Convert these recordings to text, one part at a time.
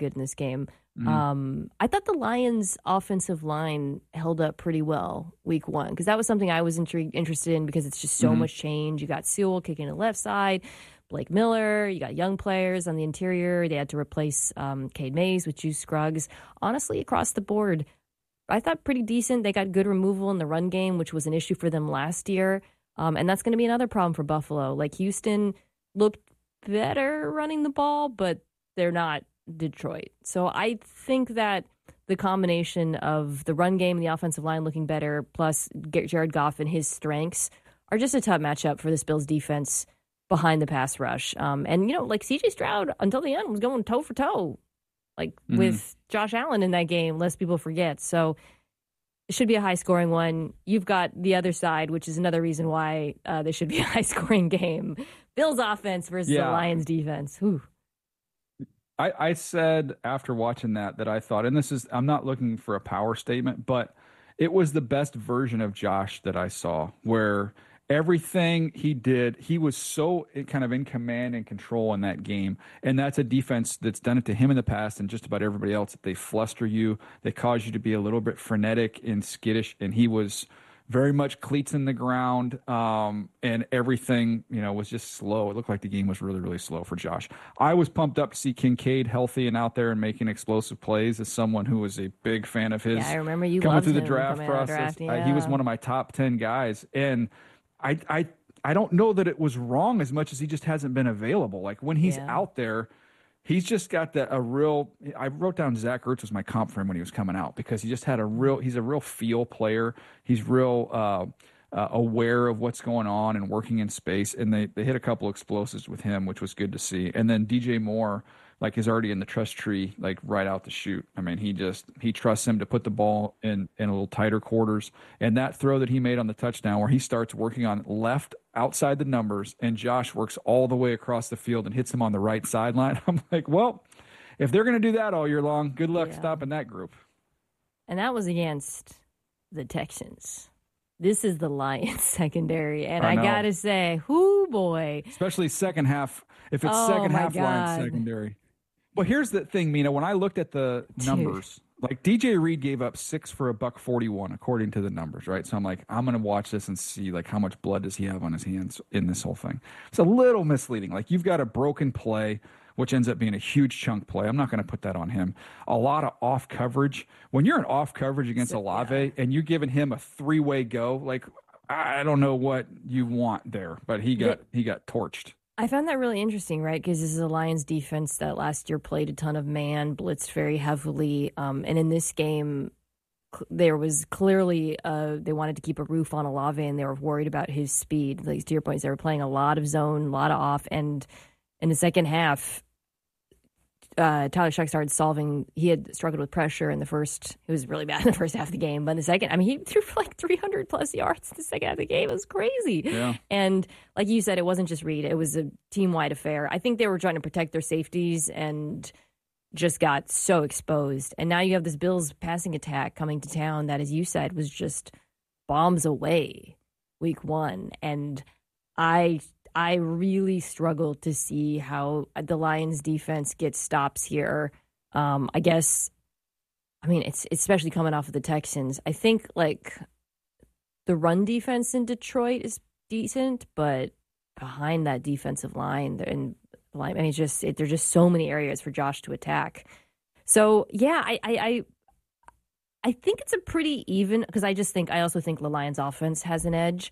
good in this game. Mm. I thought the Lions' offensive line held up pretty well week one because that was something I was interested in because it's just so much change. You got Sewell kicking to the left side, Blake Miller, you got young players on the interior. They had to replace Cade Mays with Juice Scruggs. Honestly, across the board, I thought pretty decent. They got good removal in the run game, which was an issue for them last year. And that's going to be another problem for Buffalo. Like Houston looked better running the ball, but they're not Detroit. So I think that the combination of the run game and the offensive line looking better, plus Jared Goff and his strengths, are just a tough matchup for this Bills defense behind the pass rush. And, you know, like CJ Stroud, until the end, was going toe for toe, like with Josh Allen in that game, lest people forget. So it should be a high-scoring one. You've got the other side, which is another reason why this should be a high-scoring game. Bills offense versus the Lions defense. Whew. I said after watching that I thought, and I'm not looking for a power statement, but it was the best version of Josh that I saw, where everything he did, he was so kind of in command and control in that game. And that's a defense that's done it to him in the past and just about everybody else. They fluster you. They cause you to be a little bit frenetic and skittish. And he was very much cleats in the ground, and everything, you know, was just slow. It looked like the game was really, really slow for Josh. I was pumped up to see Kincaid healthy and out there and making explosive plays as someone who was a big fan of his. Yeah, I remember you coming loved through the him draft coming out of process. the draft, He was one of my top 10 guys, and I don't know that it was wrong as much as he just hasn't been available. Like when he's out there, he's just got I wrote down Zach Ertz was my comp for him when he was coming out because he just had he's a real feel player. He's real aware of what's going on and working in space. And they hit a couple explosives with him, which was good to see. And then DJ Moore, like, is already in the trust tree, like right out the chute. I mean, he trusts him to put the ball in a little tighter quarters. And that throw that he made on the touchdown where he starts working on left outside the numbers and Josh works all the way across the field and hits him on the right sideline. I'm like, well, if they're going to do that all year long, good luck stopping that group. And that was against the Texans. This is the Lions secondary. And I got to say, whoo boy. Especially second half, if it's second half Lions secondary. But here's the thing, Mina, when I looked at the numbers, like DJ Reed gave up 6 for $141 according to the numbers, right? So I'm like, I'm going to watch this and see like how much blood does he have on his hands in this whole thing. It's a little misleading. Like you've got a broken play, which ends up being a huge chunk play. I'm not going to put that on him. A lot of off coverage. When you're in off coverage against Olave and you're giving him a 3-way go, like I don't know what you want there, but he got torched. I found that really interesting, right? Because this is a Lions defense that last year played a ton of man, blitzed very heavily. And in this game, there was clearly they wanted to keep a roof on Olave, and they were worried about his speed. Like, to your point, they were playing a lot of zone, a lot of off. And in the second half, Tyler Shuck started solving. He had struggled with pressure in the first. It was really bad in the first half of the game. But in the second, I mean, he threw for like 300-plus yards in the second half of the game. It was crazy. Yeah. And like you said, it wasn't just Reed. It was a team-wide affair. I think they were trying to protect their safeties and just got so exposed. And now you have this Bills passing attack coming to town that, as you said, was just bombs away week one. And I really struggled to see how the Lions defense gets stops here. I guess, I mean, it's especially coming off of the Texans. I think like the run defense in Detroit is decent, but behind that defensive line, there's just so many areas for Josh to attack. So yeah, I think it's a pretty even, because I also think the Lions offense has an edge.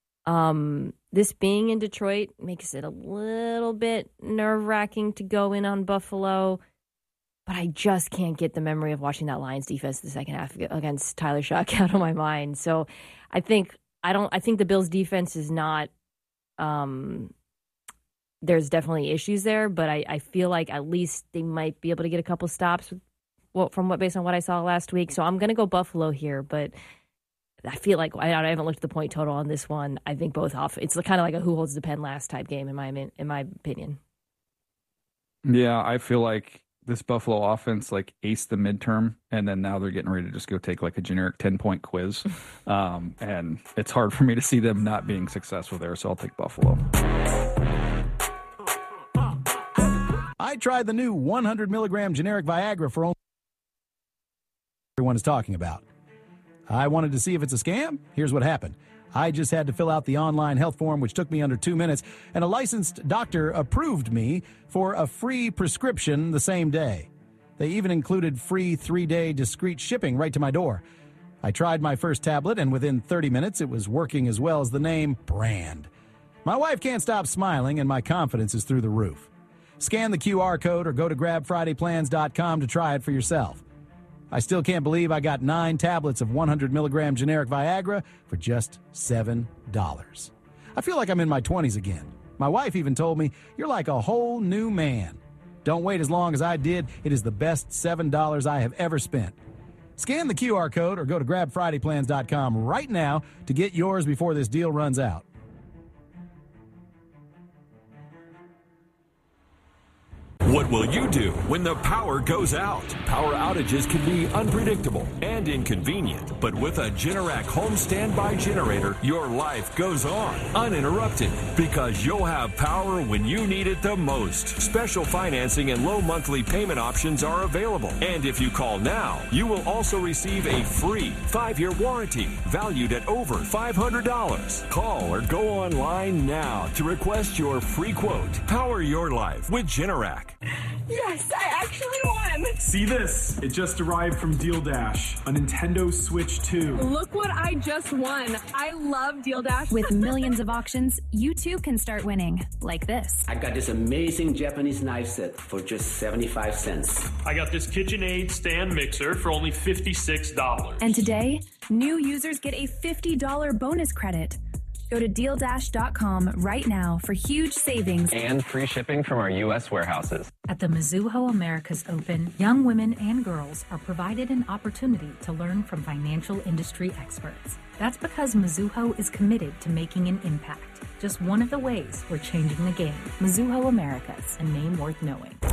This being in Detroit makes it a little bit nerve-wracking to go in on Buffalo, but I just can't get the memory of watching that Lions defense in the second half against Tyler Shuck out of my mind. So I think the Bills defense is not, there's definitely issues there, but I feel like at least they might be able to get a couple stops based on what I saw last week. So I'm going to go Buffalo here, but I feel like I haven't looked at the point total on this one. I think both off. It's kind of like a who holds the pen last type game in my opinion. Yeah, I feel like this Buffalo offense like aced the midterm, and then now they're getting ready to just go take like a generic 10-point quiz. And it's hard for me to see them not being successful there, so I'll take Buffalo. I tried the new 100 milligram generic Viagra for only everyone is talking about. I wanted to see if it's a scam. Here's what happened. I just had to fill out the online health form, which took me under 2 minutes, and a licensed doctor approved me for a free prescription the same day. They even included free 3-day discreet shipping right to my door. I tried my first tablet, and within 30 minutes, it was working as well as the name brand. My wife can't stop smiling, and my confidence is through the roof. Scan the QR code or go to grabfridayplans.com to try it for yourself. I still can't believe I got 9 tablets of 100 milligram generic Viagra for just $7. I feel like I'm in my 20s again. My wife even told me, "You're like a whole new man." Don't wait as long as I did. It is the best $7 I have ever spent. Scan the QR code or go to grabfridayplans.com right now to get yours before this deal runs out. What will you do when the power goes out? Power outages can be unpredictable and inconvenient, but with a Generac home standby generator, your life goes on uninterrupted because you'll have power when you need it the most. Special financing and low monthly payment options are available. And if you call now, you will also receive a free 5-year warranty valued at over $500. Call or go online now to request your free quote. Power your life with Generac. Yes, I actually won! See this? It just arrived from Deal Dash, a Nintendo Switch 2. Look what I just won. I love Deal Dash. With millions of auctions, you too can start winning, like this. I got this amazing Japanese knife set for just 75 cents. I got this KitchenAid stand mixer for only $56. And today, new users get a $50 bonus credit. Go to DealDash.com right now for huge savings and free shipping from our U.S. warehouses. At the Mizuho Americas Open, young women and girls are provided an opportunity to learn from financial industry experts. That's because Mizuho is committed to making an impact. Just one of the ways we're changing the game. Mizuho Americas, a name worth knowing.